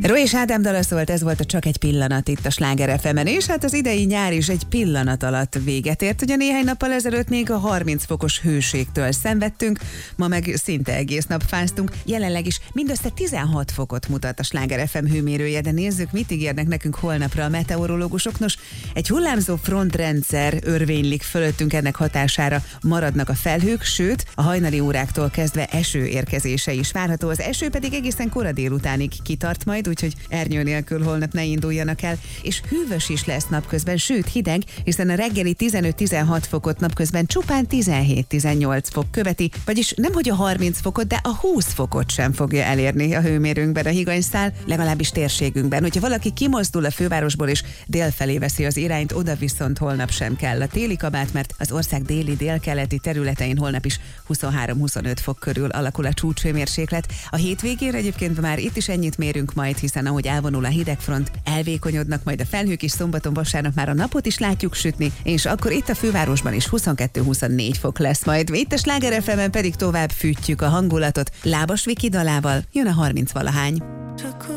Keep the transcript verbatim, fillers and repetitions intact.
Roy és Ádám dala szólt, ez volt a Csak egy pillanat itt a Sláger ef emen, és hát az idei nyár is egy pillanat alatt véget ért. Ugye néhány nappal ezelőtt még a harminc fokos hőségtől szenvedtünk, ma meg szinte egész nap fáztunk, jelenleg is mindössze tizenhat fokot mutat a Sláger ef em hőmérője, de nézzük, mit ígérnek nekünk holnapra a meteorológusok. Nos, egy hullámzó frontrendszer örvénylik fölöttünk, ennek hatására maradnak a felhők, sőt, a hajnali óráktól kezdve eső érkezése is várható. Az eső pedig egészen kora délutánig kitart majd, úgyhogy ernyő nélkül holnap ne induljanak el, és hűvös is lesz napközben, sőt hideg, hiszen a reggeli tizenöt-tizenhat fokot napközben csupán tizenhét-tizennyolc fok követi, vagyis nemhogy a harminc fokot, de a húsz fokot sem fogja elérni a hőmérőnkben a higanyszál, legalábbis térségünkben. Hogyha valaki kimozdul a fővárosból és délfelé veszi az irányt, oda viszont holnap sem kell a téli kabát, mert az ország déli délkeleti területein holnap is huszonhárom-huszonöt fok körül alakul a csúcshőmérséklet. A hétvégén egyébként már itt is ennyit mérünk majd, hiszen ahogy elvonul a hidegfront, elvékonyodnak majd a felhők is, szombaton, vasárnap már a napot is látjuk sütni, és akkor itt a fővárosban is huszonkettő-huszonnégy fok lesz majd. Itt a Sláger ef emen pedig tovább fűtjük a hangulatot. Lábas Viki dalával jön a harminc valahány.